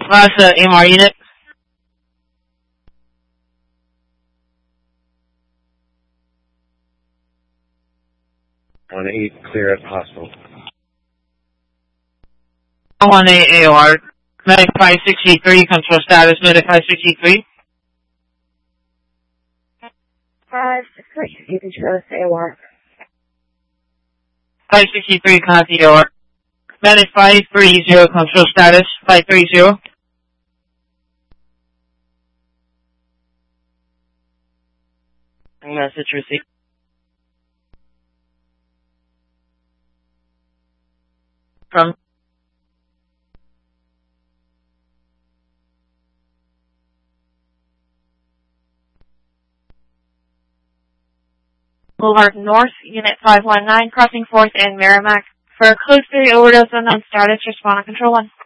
Plaza MR unit. 1-8, clear at the hospital. 1-8 AOR. Medic 563, control status, Medic 563. 563, you can show us AOR. 563, copy AOR. Medic 530, control status, 530. Message received. From Boulevard North, Unit 519, crossing 4th and Merrimack. For a code 3 overdose unknown status, respond on Control 1.